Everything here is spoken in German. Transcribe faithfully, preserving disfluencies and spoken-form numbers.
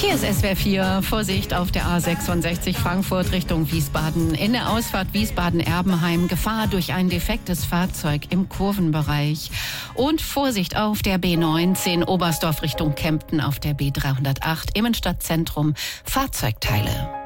Hier ist S W R vier. Vorsicht auf der A sechsundsechzig Frankfurt Richtung Wiesbaden. In der Ausfahrt Wiesbaden-Erbenheim Gefahr durch ein defektes Fahrzeug im Kurvenbereich. Und Vorsicht auf der B neunzehn Oberstdorf Richtung Kempten auf der B dreihundertacht Immenstadt Zentrum Fahrzeugteile.